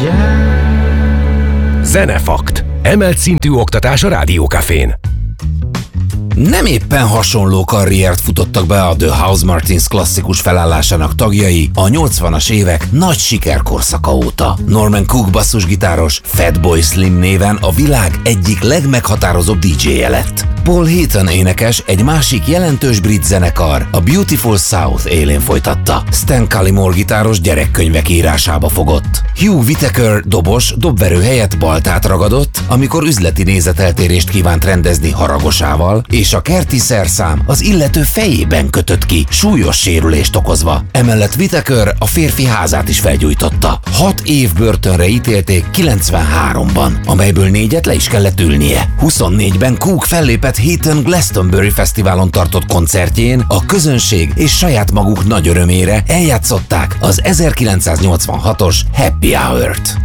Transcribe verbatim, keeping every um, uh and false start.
Zenefakt. Emelt szintű oktatás a Rádiókafén. Nem éppen hasonló karriert futottak be a The Housemartins klasszikus felállásának tagjai a nyolcvanas évek nagy sikerkorszaka óta. Norman Cook basszusgitáros Fatboy Slim néven a világ egyik legmeghatározóbb dé dzséje lett. Paul Heaton énekes egy másik jelentős brit zenekar, a Beautiful South élén folytatta. Stan Cullimore gitáros gyerekkönyvek írásába fogott. Hugh Whitaker dobos dobverő helyett baltát ragadott, amikor üzleti nézeteltérést kívánt rendezni haragosával, és a kerti szerszám az illető fejében kötött ki, súlyos sérülést okozva. Emellett Whitaker a férfi házát is felgyújtotta. Hat év börtönre ítélték kilencvenháromban, amelyből négyet le is kellett ülnie. huszonnégyben Cook fellépett Heaton Glastonbury Fesztiválon tartott koncertjén, a közönség és saját maguk nagy örömére eljátszották az ezerkilencszáznyolcvanhatos Happy Hour-t.